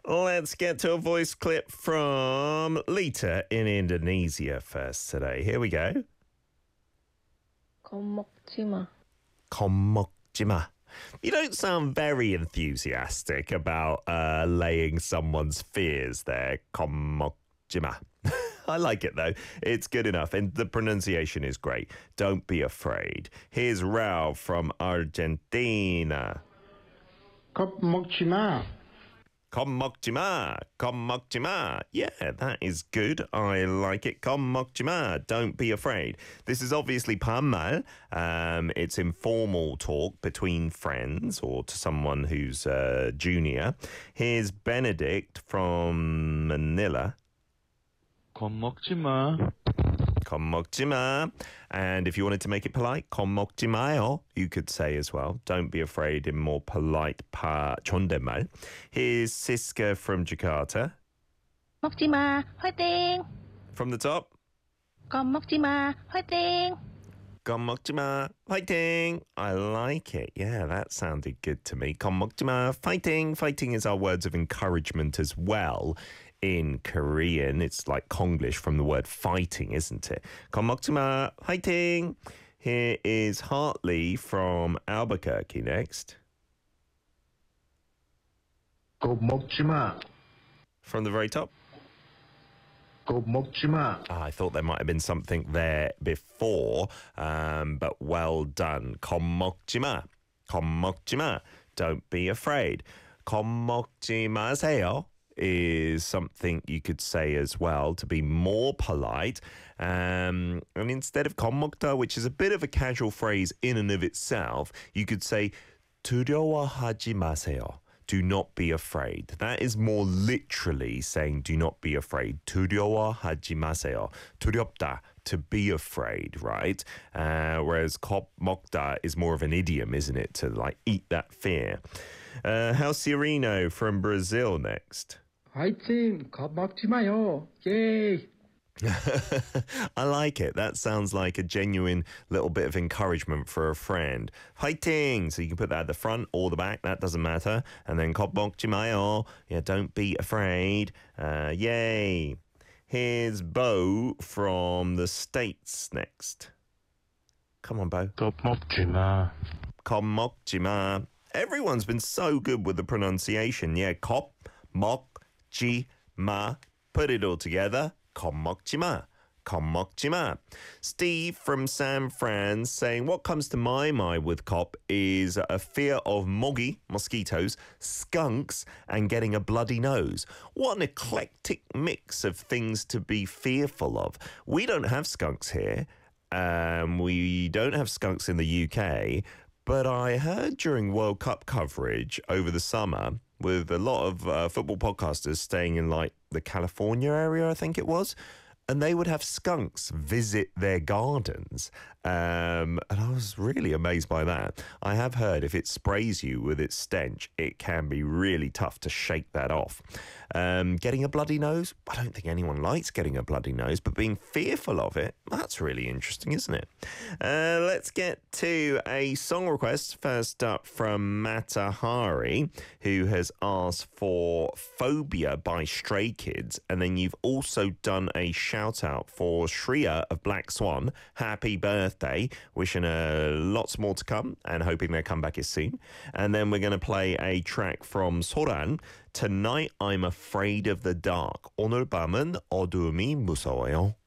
Let's get to a voice clip from Lita in Indonesia first today. Here we go. 겁먹지 마. 겁먹지 마. You don't sound very enthusiastic about allaying someone's fears there. 겁먹지 마. I like it though. It's good enough. And the pronunciation is great. Don't be afraid. Here's Ralph from Argentina. 겁먹지 마. 겁먹지 마. 겁먹지 마. Yeah, that is good. I like it. 겁먹지 마. Don't be afraid. This is obviously 반말. It's informal talk between friends or to someone who's junior. Here's Benedict from Manila. 겁먹지 마. 겁먹지 마. And if you wanted to make it polite, 겁먹지 마요, you could say as well. Don't be afraid in more polite 존댓말. Here's Siska from Jakarta. 먹지 마. 화이팅. From the top. 겁먹지 마. 화이팅. 겁먹지 마. Fighting. I like it. Yeah, that sounded good to me. 겁먹지 마. Fighting. Fighting is our words of encouragement as well. In Korean, it's like Konglish from the word fighting, isn't it? 겁먹지 마, fighting. Here is Hartley from Albuquerque next. 겁먹지 마. From the very top. 겁먹지 마. I thought there might have been something there before, but well done. 겁먹지 마. 겁먹지 마. Don't be afraid. 겁먹지 마세요. Is something you could say as well to be more polite. And instead of 겁먹다, which is a bit of a casual phrase in and of itself, you could say 두려워하지 마세요. Do not be afraid. That is more literally saying do not be afraid. 두려워하지 마세요. 두렵다, to be afraid, right? Whereas 겁먹다 is more of an idiom, isn't it? To like eat that fear. How's Cirino from Brazil next? 화이팅! 겁먹지 마요. Yay! I like it. That sounds like a genuine little bit of encouragement for a friend. Fighting! So you can put that at the front or the back. That doesn't matter. And then 겁먹지 마요. Yeah, don't be afraid. Yay! Here's Bo from the States next. Come on, Bo. 겁먹지 마. 겁먹지 마. Everyone's been so good with the pronunciation. Yeah, 겁먹지 마. Put it all together. 겁먹지 마. 겁먹지 마. Steve from San Fran saying, what comes to my mind with cop is a fear of mogi, mosquitoes, skunks, and getting a bloody nose. What an eclectic mix of things to be fearful of. We don't have skunks here. We don't have skunks in the UK. But I heard during World Cup coverage over the summer with a lot of football podcasters staying in like the California area, I think it was, and they would have skunks visit their gardens. And I was really amazed by that. I have heard if it sprays you with its stench, it can be really tough to shake that off. Getting a bloody nose? I don't think anyone likes getting a bloody nose, but being fearful of it, that's really interesting, isn't it? Let's get to a song request. First up from Matahari, who has asked for Phobia by Stray Kids. And then you've also done a shout out for Shreya of Black Swan. Happy birthday. Wishing her lots more to come and hoping their comeback is soon. And then we're going to play a track from Soran. Tonight I'm afraid of the dark. 오늘 밤은 어둠이 무서워요.